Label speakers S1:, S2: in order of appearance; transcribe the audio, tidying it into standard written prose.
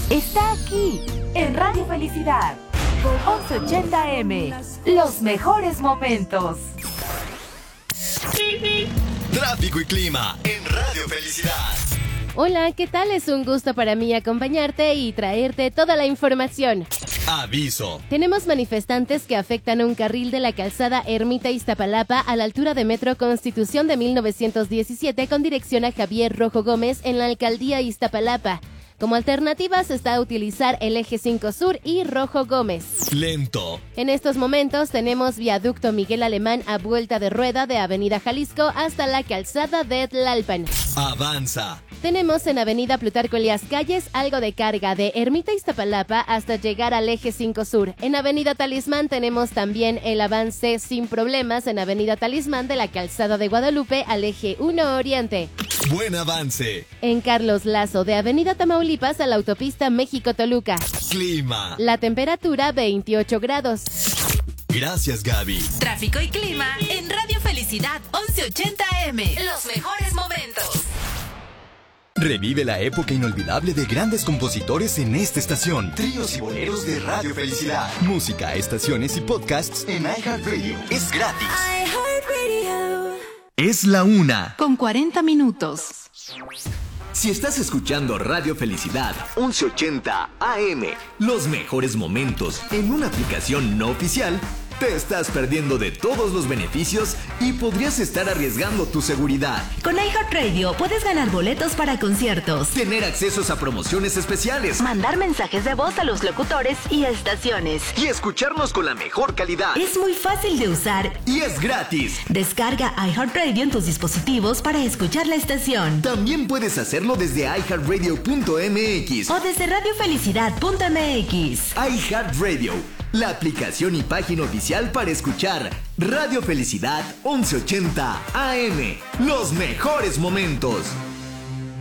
S1: está aquí, en Radio Felicidad. 1180M, los mejores momentos.
S2: Tráfico y clima en Radio Felicidad.
S3: Hola, ¿qué tal? Es un gusto para mí acompañarte y traerte toda la información.
S2: Aviso.
S3: Tenemos manifestantes que afectan un carril de la calzada Ermita Iztapalapa a la altura de Metro Constitución de 1917 con dirección a Javier Rojo Gómez en la alcaldía Iztapalapa. Como alternativas está utilizar el eje 5 Sur y Rojo Gómez.
S2: Lento.
S3: En estos momentos tenemos viaducto Miguel Alemán a vuelta de rueda de Avenida Jalisco hasta la calzada de Tlalpan.
S2: Avanza.
S3: Tenemos en Avenida Plutarco Elías Calles algo de carga de Ermita Iztapalapa hasta llegar al eje 5 Sur. En Avenida Talismán tenemos también el avance sin problemas en Avenida Talismán de la calzada de Guadalupe al eje 1 Oriente.
S2: Buen avance.
S3: En Carlos Lazo de Avenida Tamaulipas a la autopista México-Toluca.
S2: Clima.
S3: La temperatura 28 grados.
S2: Gracias, Gaby.
S1: Tráfico y clima en Radio Felicidad 1180M. Los mejores momentos.
S2: Revive la época inolvidable de grandes compositores en esta estación. Tríos y boleros de Radio Felicidad. Música, estaciones y podcasts en iHeartRadio. Es gratis. Es la
S1: 1:40.
S2: Si estás escuchando Radio Felicidad 1180 AM, los mejores momentos en una aplicación no oficial, te estás perdiendo de todos los beneficios y podrías estar arriesgando tu seguridad.
S4: Con iHeartRadio puedes ganar boletos para conciertos,
S2: Tener accesos a promociones especiales
S4: mandar mensajes de voz a los locutores y estaciones.
S2: y escucharnos con la mejor calidad.
S4: Es muy fácil de usar.
S2: Y es gratis.
S4: Descarga iHeartRadio en tus dispositivos para escuchar la estación.
S2: También puedes hacerlo desde iHeartRadio.mx.
S4: O desde radiofelicidad.mx.
S2: iHeartRadio, la aplicación y página oficial para escuchar Radio Felicidad 1180 AM. Los mejores momentos.